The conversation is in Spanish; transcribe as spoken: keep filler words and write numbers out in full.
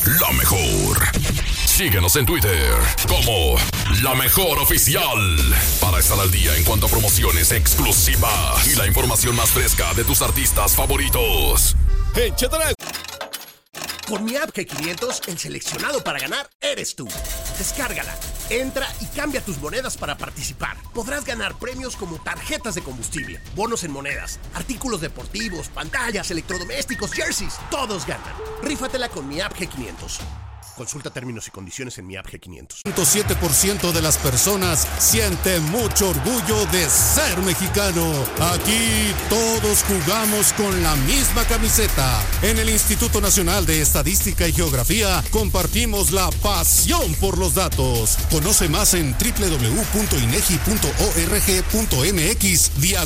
la mejor. Síguenos en Twitter como La Mejor Oficial para estar al día en cuanto a promociones exclusivas y la información más fresca de tus artistas favoritos. ¡Échatela! Con mi app G quinientos, el seleccionado para ganar eres tú. Descárgala, entra y cambia tus monedas para participar. Podrás ganar premios como tarjetas de combustible, bonos en monedas, artículos deportivos, pantallas, electrodomésticos, jerseys. Todos ganan. Rífatela con mi app G quinientos. Consulta términos y condiciones en mi app G quinientos. ciento siete por ciento de las personas siente mucho orgullo de ser mexicano. Aquí todos jugamos con la misma camiseta. En el Instituto Nacional de Estadística y Geografía compartimos la pasión por los datos. Conoce más en doble u doble u doble u punto inegi punto org punto m x.